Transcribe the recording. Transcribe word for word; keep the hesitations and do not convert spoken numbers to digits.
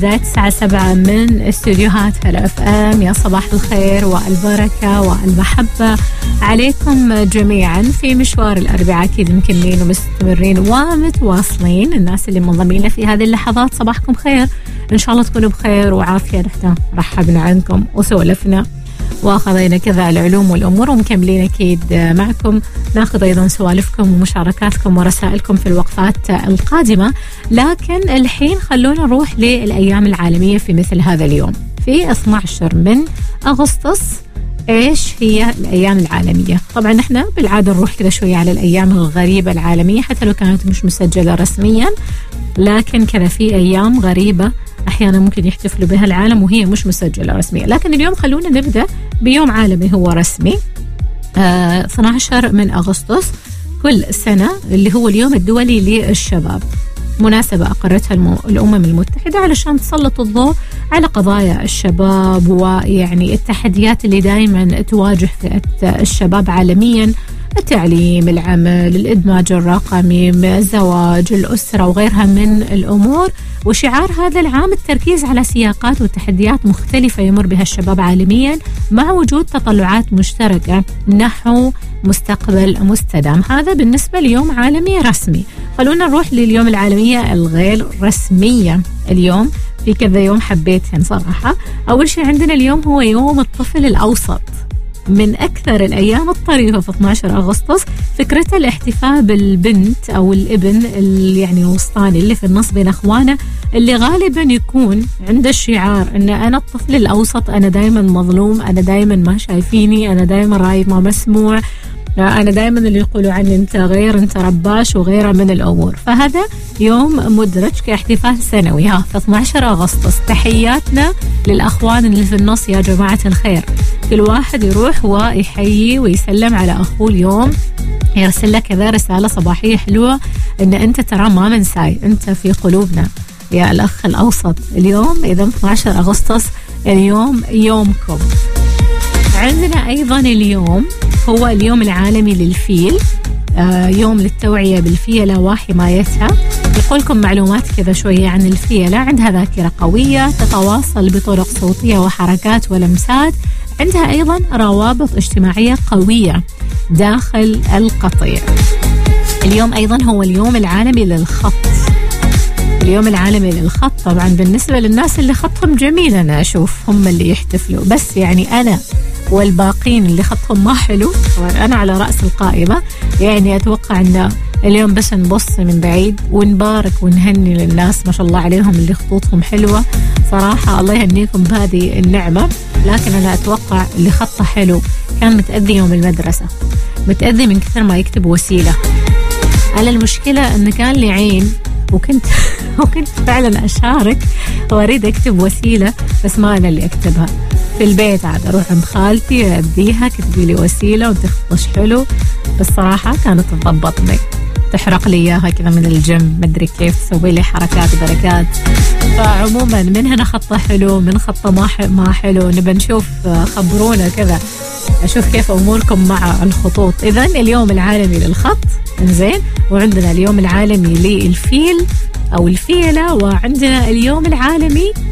بداية الساعة سبعة من استوديوهات هلا اف ام. يا صباح الخير والبركة والمحبة عليكم جميعا في مشوار الأربعاء، أكيد مكملين ومستمرين ومتواصلين. الناس اللي منضمين في هذه اللحظات صباحكم خير، إن شاء الله تكونوا بخير وعافية. نحن رحبنا عنكم وسولفنا واخذنا كذا العلوم والأمور، ومكملين أكيد معكم ناخذ أيضا سوالفكم ومشاركاتكم ورسائلكم في الوقفات القادمة. لكن الحين خلونا نروح للأيام العالمية في مثل هذا اليوم في اثني عشر من أغسطس. إيش هي الأيام العالمية؟ طبعا نحن بالعادة نروح كذا شوية على الأيام الغريبة العالمية حتى لو كانت مش مسجلة رسميا، لكن كذا في أيام غريبة أحيانا ممكن يحتفلوا بها العالم وهي مش مسجلة رسميا. لكن اليوم خلونا نبدأ بيوم عالمي هو رسمي، آه اثني عشر من أغسطس كل سنة، اللي هو اليوم الدولي للشباب. مناسبة أقرتها الأمم المتحدة علشان تسلط الضوء على قضايا الشباب ويعني التحديات اللي دائما تواجه فئة الشباب عالميا: التعليم، العمل، الإدماج الرقمي، الزواج، الأسرة وغيرها من الأمور. وشعار هذا العام التركيز على سياقات وتحديات مختلفة يمر بها الشباب عالميا مع وجود تطلعات مشتركة نحو مستقبل مستدام. هذا بالنسبة ليوم عالمي رسمي. خلونا نروح لليوم العالمية الغير رسمية. اليوم في كذا يوم حبيتهن صراحة. أول شيء عندنا اليوم هو يوم الطفل الأوسط، من أكثر الأيام الطريفة في اثني عشر أغسطس. فكرة الاحتفاء بالبنت أو الابن اللي يعني الوسطاني اللي في النص بين أخوانه، اللي غالبا يكون عنده الشعار أن أنا الطفل الأوسط، أنا دايما مظلوم، أنا دايما ما شايفيني، أنا دايما رأي ما مسموع، أنا دايما اللي يقولوا عني أنت غير، أنت رباش وغيرها من الأمور. فهذا يوم مدرج كاحتفال سنوي ها في اثني عشر أغسطس. تحياتنا للأخوان اللي في النص يا جماعة الخير. كل واحد يروح ويحيي ويسلم على أخوه اليوم، يرسل لك كذا رسالة صباحية حلوة أن أنت ترى ما منساي، أنت في قلوبنا يا الأخ الأوسط. اليوم إذا اثني عشر أغسطس اليوم يومكم. عندنا أيضا اليوم هو اليوم العالمي للفيل، آه يوم للتوعية بالفيلة وحمايتها. يقولكم معلومات كذا شوية عن الفيلة: عندها ذاكرة قوية، تتواصل بطرق صوتية وحركات ولمسات، عندها أيضا روابط اجتماعية قوية داخل القطيع. اليوم أيضا هو اليوم العالمي للخط. اليوم العالمي للخط طبعا بالنسبة للناس اللي خطهم جميل أنا أشوف هم اللي يحتفلوا، بس يعني أنا والباقين اللي خطهم ما حلو أنا على رأس القائمة. يعني أتوقع أن اليوم بس نبص من بعيد ونبارك ونهني للناس ما شاء الله عليهم اللي خطوطهم حلوة. صراحة الله يهنيكم بهذه النعمة. لكن أنا أتوقع اللي خطه حلو كان متأذي يوم المدرسة، متأذي من كثر ما يكتب وسيلة. على المشكلة أن كان لي عين وكنت وكنت فعلا أشارك وأريد أكتب وسيلة، بس ما أنا اللي أكتبها في البيت، عاد أروح عند خالتي أديها كتبي لي وسيلة وتخطش حلو. بس صراحة كانت تضبطني، تحرق لي إياها كذا من الجيم، مدري كيف تسوي لي حركات بركات. فعموما من هنا خطة حلو، من خطة ما ما حلو، نبى نشوف، خبرونا كذا أشوف كيف أموركم مع الخطوط. إذن اليوم العالمي للخط إنزين، وعندنا اليوم العالمي للفيل أو الفيلة، وعندنا اليوم العالمي